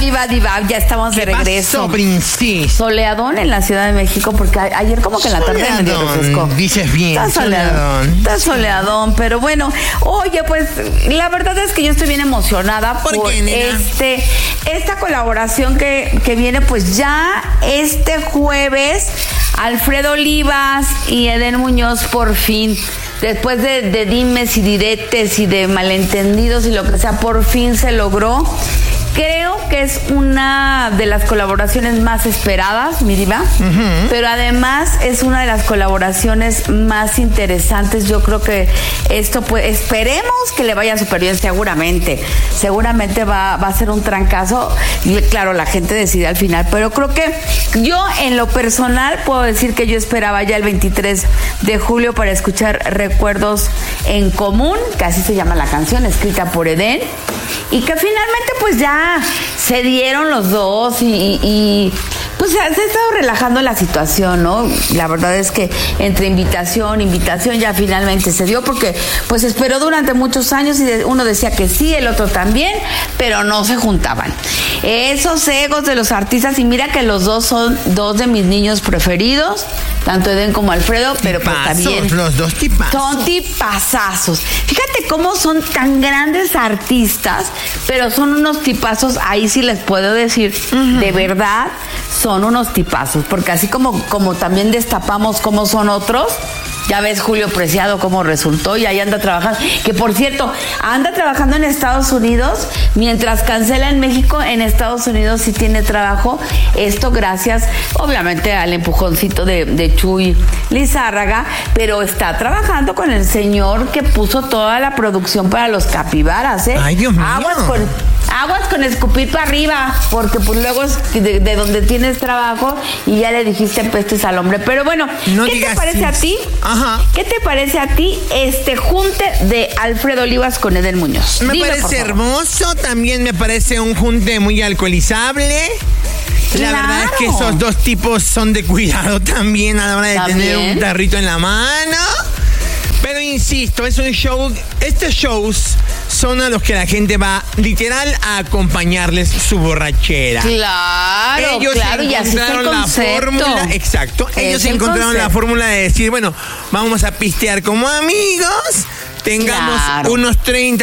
Diva, ya estamos de regreso. Pasó, princesa? Soleadón en la Ciudad de México, porque ayer como que en la tarde me dio refresco. Dices bien, Está soleadón, pero bueno, oye, pues la verdad es que yo estoy bien emocionada por esta colaboración que viene pues ya este jueves. Alfredo Olivas y Edén Muñoz por fin, después de dimes y diretes y de malentendidos y lo que sea, por fin se logró. Creo que es una de las colaboraciones más esperadas, mi diva, pero además es una de las colaboraciones más interesantes. Yo creo que esto, pues, esperemos que le vaya súper bien, seguramente va a ser un trancazo y claro, la gente decide al final, pero creo que yo en lo personal puedo decir que yo esperaba ya el 23 de julio para escuchar Recuerdos en Común, que así se llama la canción, escrita por Edén, y que finalmente pues ya se dieron los dos y pues se ha estado relajando la situación, ¿no? La verdad es que entre invitación ya finalmente se dio, porque pues esperó durante muchos años y uno decía que sí, el otro también, pero no se juntaban. Esos egos de los artistas, y mira que los dos son dos de mis niños preferidos, tanto Edén como Alfredo, pero pues también los dos tipazos. Son tipazazos. Fíjate cómo son tan grandes artistas, pero son unos tipazos, ahí sí les puedo decir, de verdad, son unos tipazos, porque así como también destapamos cómo son otros, ya ves Julio Preciado cómo resultó y ahí anda trabajando, que por cierto, anda trabajando en Estados Unidos, mientras cancela en México, en Estados Unidos sí tiene trabajo, esto gracias obviamente al empujoncito de Chuy Lizárraga, pero está trabajando con el señor que puso toda la producción para los capibaras, ¿eh? Ay, Dios mío. Aguas con escupir para arriba, porque pues luego es de donde tienes trabajo y ya le dijiste pestes al hombre. Pero bueno, ¿qué te parece a ti? Ajá. ¿Qué te parece a ti este junte de Alfredo Olivas con Edén Muñoz? Me parece hermoso, también me parece un junte muy alcoholizable. La verdad es que esos dos tipos son de cuidado también a la hora de tener un tarrito en la mano. Pero insisto, es un show. Estos shows son a los que la gente va literal a acompañarles su borrachera. Claro, ellos y así es el la fórmula, exacto. Ellos encontraron la fórmula de decir, bueno, vamos a pistear como amigos, tengamos unos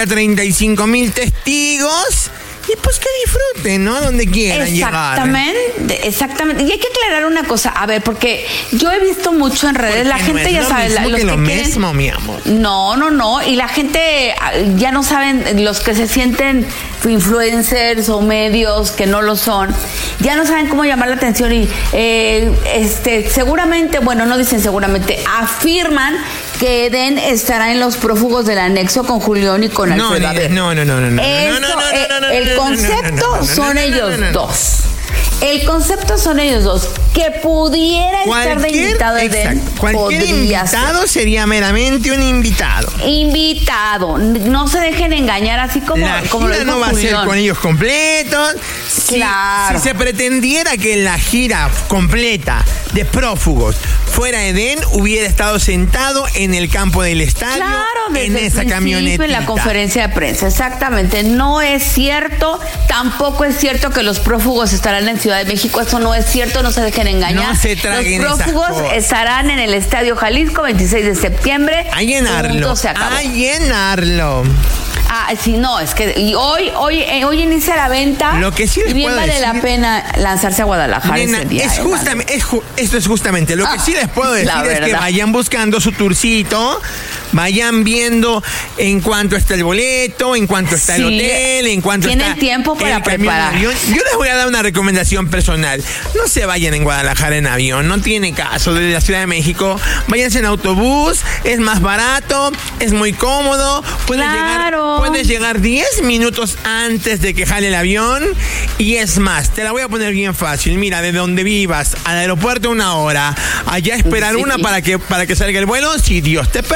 35 mil testigos. Y pues que disfruten, ¿no? Donde quieran llegar. Exactamente. Y hay que aclarar una cosa, a ver, porque yo he visto mucho en redes, la gente ya sabe, los que mismo, mi amor. No, y la gente ya no saben, los que se sienten influencers o medios que no lo son, ya no saben cómo llamar la atención y seguramente, bueno, no dicen seguramente, afirman que Edén estará en Los Prófugos del Anexo con Julián y con Alfredo. No. El concepto son ellos dos. El concepto son ellos dos. Que pudiera estar de invitado Edén. Cualquier invitado sería meramente un invitado. No se dejen engañar, así como la como gira no va a ser con ellos completos. Claro. Si se pretendiera que la gira completa de Prófugos fuera Edén, hubiera estado sentado en el campo del estadio, en esa camioneta. En la conferencia de prensa, exactamente. No es cierto, tampoco es cierto que los prófugos estarán en Ciudad de México. Eso no es cierto, no se dejen engañar. No se traguen los prófugos estarán en el Estadio Jalisco, 26 de septiembre. A llenarlo. Sí, no, es que hoy inicia la venta. Lo que sí les y bien puedo vale decir, la pena lanzarse a Guadalajara ese día. Esto es justamente lo que sí les puedo decir, es que vayan buscando su tourcito, vayan viendo en cuánto está el boleto, en cuánto está el hotel, en cuánto está tienen tiempo para preparar. Yo les voy a dar una recomendación personal. No se vayan en Guadalajara en avión, no tiene caso. Desde la Ciudad de México, váyanse en autobús, es más barato, es muy cómodo, puedes llegar 10 minutos antes de que jale el avión, y es más, te la voy a poner bien fácil. Mira, de donde vivas al aeropuerto 1 hora, allá esperar para que salga el vuelo, si Dios te permite,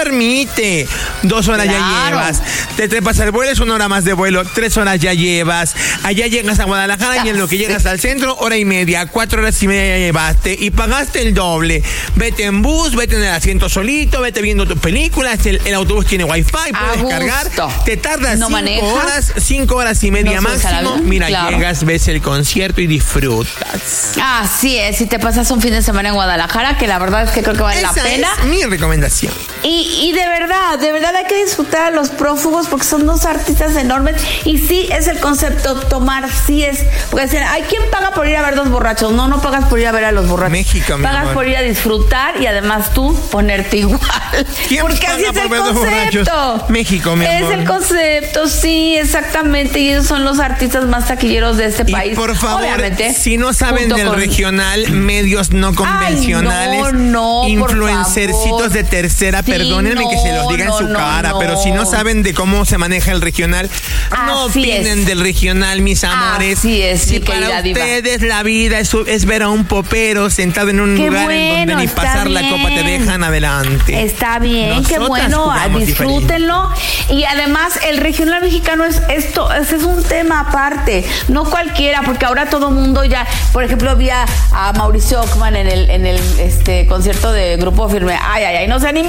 límite. 2 horas ya llevas. Te trepas al vuelo, es 1 hora más de vuelo. 3 horas ya llevas. Allá llegas a Guadalajara y en lo que llegas al centro, 1 hora y media. 4 horas y media ya llevaste y pagaste el doble. Vete en bus, vete en el asiento solito, vete viendo tus películas. El autobús tiene wifi, puedes cargar. Te tardas 5 horas y media máximo. Mira, llegas, ves el concierto y disfrutas. Así es, si te pasas un fin de semana en Guadalajara, que la verdad es que creo que vale la pena. Es mi recomendación. Y de verdad hay que disfrutar a los prófugos porque son 2 artistas enormes. Y sí es el concepto, tomar, sí es. Porque dicen, ay, ¿quién paga por ir a ver 2 borrachos? No pagas por ir a ver a los borrachos. México, mi pagas amor. Por ir a disfrutar y además tú ponerte igual. ¿Quién porque paga así es por el ver concepto. México, mi amor. Es el concepto, sí, exactamente. Y ellos son los artistas más taquilleros de este país. Y por favor, obviamente, si no saben del regional, medios no convencionales, influencercitos de tercera, perdónenme que se los diga en su cara, pero si no saben de cómo se maneja el regional, no opinen del regional, mis amores. Así es, si para ustedes la vida es ver a un popero sentado en un lugar en donde ni pasar la copa te dejan adelante. Está bien, qué bueno, disfrútenlo. Y además el regional mexicano es un tema aparte, no cualquiera, porque ahora todo mundo ya, por ejemplo, vi a Mauricio Ockman en el concierto de Grupo Firme. Ay, no sean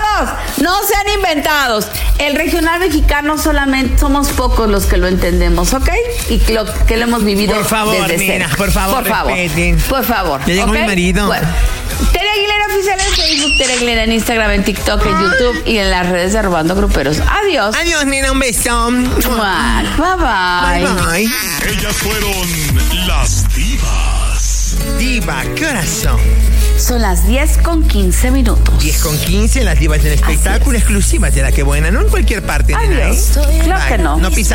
inventados. El regional mexicano solamente somos pocos los que lo entendemos, ¿ok? Y que lo hemos vivido. Por favor, desde nena, cero. por favor, respeten. Por favor. Ya llegó mi marido. Bueno. Tere Aguilera Oficial en Facebook, Tere Aguilera en Instagram, en TikTok, en YouTube y en las redes de Robando Gruperos. Adiós. Adiós, nena, un beso. Bye. Ellas fueron las divas. Diva, ¿qué horas son? Son las 10:15. 10:15, las divas del espectáculo exclusivas de La Que Buena, no en cualquier parte. Adiós. Nena, ¿eh? Claro que no. No pisa